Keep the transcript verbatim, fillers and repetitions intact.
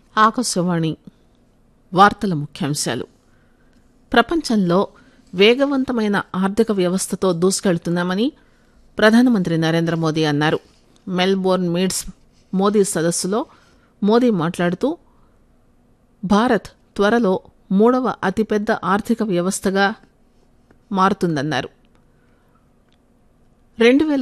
ఆకాశవాణి వార్తల ముఖ్యాంశాలు. ప్రపంచంలో వేగవంతమైన ఆర్థిక వ్యవస్థతో దూసుకెళ్తున్నామని ప్రధానమంత్రి నరేంద్ర మోదీ అన్నారు. మెల్బోర్న్ మీట్స్ మోదీ సదస్సులో మోదీ మాట్లాడుతూ భారత్ త్వరలో మూడవ అతిపెద్ద ఆర్థిక వ్యవస్థగా మారుతుందన్నారు. రెండు వేల